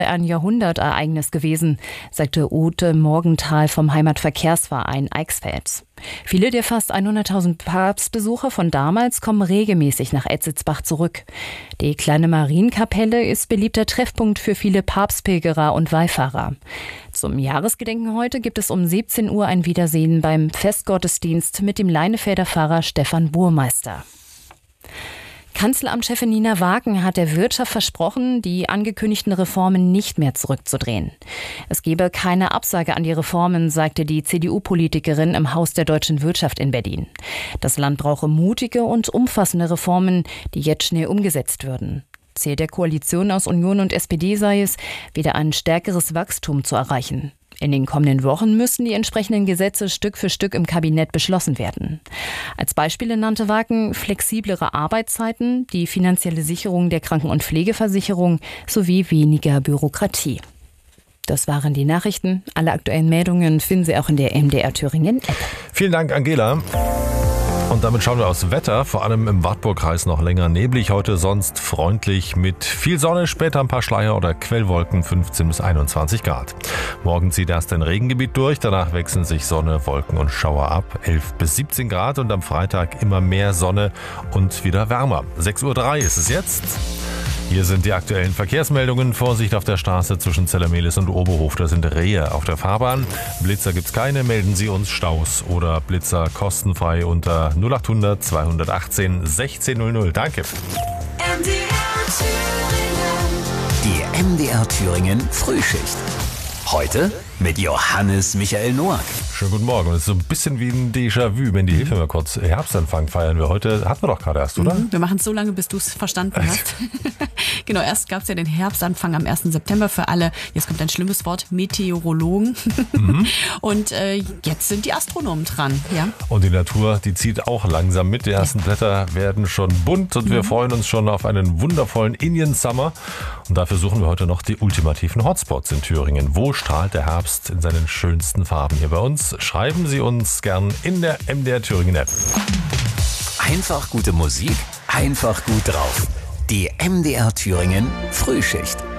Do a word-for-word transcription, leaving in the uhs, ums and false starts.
ein Jahrhundertereignis gewesen, sagte Ute Morgenthal vom Heimatverkehrsverein Eichsfeld. Viele der fast hunderttausend Papstbesucher von damals kommen regelmäßig nach Etzitzbach zurück. Die kleine Marienkapelle ist beliebter Treffpunkt für viele Papstpilgerer und Wallfahrer. Zum Jahresgedenken heute gibt es um siebzehn Uhr ein Wiedersehen beim Festgottesdienst mit dem Leinefelder Pfarrer Stefan Burmeister. Kanzleramtschefin Nina Wagen hat der Wirtschaft versprochen, die angekündigten Reformen nicht mehr zurückzudrehen. Es gebe keine Absage an die Reformen, sagte die C D U-Politikerin im Haus der deutschen Wirtschaft in Berlin. Das Land brauche mutige und umfassende Reformen, die jetzt schnell umgesetzt würden. Ziel der Koalition aus Union und S P D sei es, wieder ein stärkeres Wachstum zu erreichen. In den kommenden Wochen müssen die entsprechenden Gesetze Stück für Stück im Kabinett beschlossen werden. Als Beispiele nannte Wagen flexiblere Arbeitszeiten, die finanzielle Sicherung der Kranken- und Pflegeversicherung sowie weniger Bürokratie. Das waren die Nachrichten. Alle aktuellen Meldungen finden Sie auch in der M D R Thüringen App. Vielen Dank, Angela. Und damit schauen wir aufs Wetter, vor allem im Wartburgkreis noch länger neblig, heute sonst freundlich mit viel Sonne, später ein paar Schleier oder Quellwolken, fünfzehn bis einundzwanzig Grad. Morgen zieht erst ein Regengebiet durch, danach wechseln sich Sonne, Wolken und Schauer ab, elf bis siebzehn Grad und am Freitag immer mehr Sonne und wieder wärmer. sechs Uhr drei ist es jetzt. Hier sind die aktuellen Verkehrsmeldungen. Vorsicht auf der Straße zwischen Zellermehlis und Oberhof. Da sind Rehe auf der Fahrbahn. Blitzer gibt's keine. Melden Sie uns Staus oder Blitzer kostenfrei unter null acht hundert zweihundertachtzehn sechzehn null null. Danke. Die M D R Thüringen Frühschicht. Heute mit Johannes Michael Noack. Schönen guten Morgen. Das ist so ein bisschen wie ein Déjà-vu. Wenn die Hilfe mal kurz. Herbstanfang feiern wir heute. Hatten wir doch gerade erst, oder? Mhm, wir machen es so lange, bis du es verstanden hast. Genau, erst gab es ja den Herbstanfang am ersten September für alle, jetzt kommt ein schlimmes Wort, Meteorologen. Mhm. Und äh, jetzt sind die Astronomen dran. Ja? Und die Natur, die zieht auch langsam mit. Die ersten ja. Blätter werden schon bunt und mhm. wir freuen uns schon auf einen wundervollen Indian Summer. Und dafür suchen wir heute noch die ultimativen Hotspots in Thüringen. Wo strahlt der Herbst in seinen schönsten Farben hier bei uns? Schreiben Sie uns gern in der M D R Thüringen App. Einfach gute Musik, einfach gut drauf. Die M D R Thüringen Frühschicht.